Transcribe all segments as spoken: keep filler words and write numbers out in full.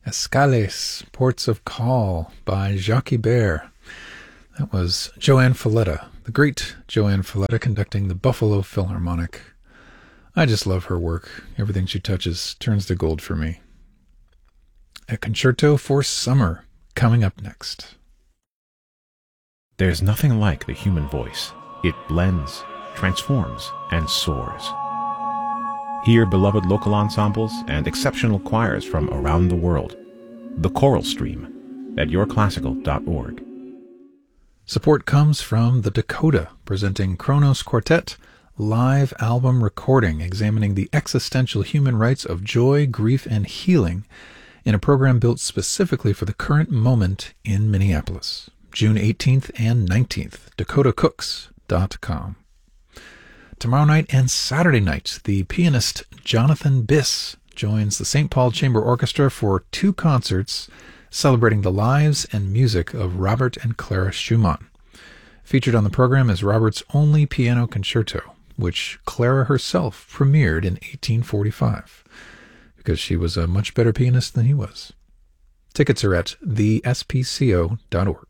Escales, Ports of Call by Jacques Ibert. That was Joanne Falletta, the great Joanne Falletta, conducting the Buffalo Philharmonic. I just love her work. Everything she touches turns to gold for me. A concerto for summer, coming up next. There's nothing like the human voice. It blends, transforms, and soars. Hear beloved local ensembles and exceptional choirs from around the world. The Choral Stream at your classical dot org. Support comes from The Dakota, presenting Kronos Quartet live album recording, examining the existential human rights of joy, grief, and healing in a program built specifically for the current moment in Minneapolis. June eighteenth and nineteenth, dakota cooks dot com. Tomorrow night and Saturday night, the pianist Jonathan Biss joins the Saint Paul Chamber Orchestra for two concerts celebrating the lives and music of Robert and Clara Schumann. Featured on the program is Robert's only piano concerto, which Clara herself premiered in eighteen forty-five, because she was a much better pianist than he was. Tickets are at the s p c o dot org.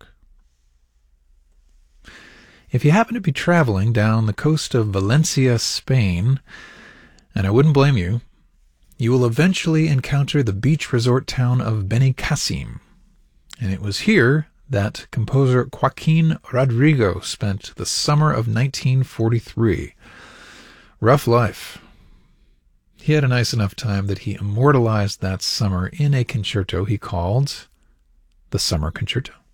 If you happen to be traveling down the coast of Valencia, Spain, and I wouldn't blame you, you will eventually encounter the beach resort town of Benicassim. And it was here that composer Joaquin Rodrigo spent the summer of nineteen forty-three. Rough life. He had a nice enough time that he immortalized that summer in a concerto he called the Summer Concerto.